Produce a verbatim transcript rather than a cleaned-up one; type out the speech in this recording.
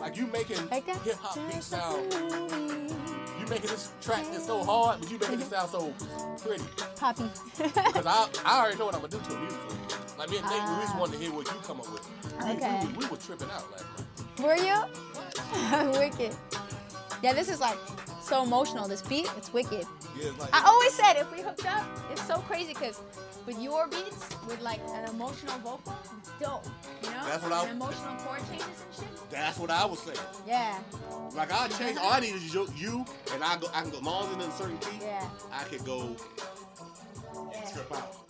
Like you making Like that. hip hop beats sound. You making this track that's so hard, but you making it sound so pretty. Poppy. Because I, I already know what I'm gonna do to it musically. Like me and Nate, we Ah. just wanted to hear what you come up with. We, Okay. we, we, we were tripping out last night. Were you? Wicked. Yeah, this is like so emotional. This beat, it's wicked. Yeah, it's like, I always said if we hooked up, it's so crazy because with your beats, with like an emotional vocal, it's dope. You know? That's what I- And emotional chord changes and shit. that's what I was saying. Yeah. Like I change, all I need is you, you and I go. I can go. As long as it's in a certain key, Yeah. I could go Yeah. trip out.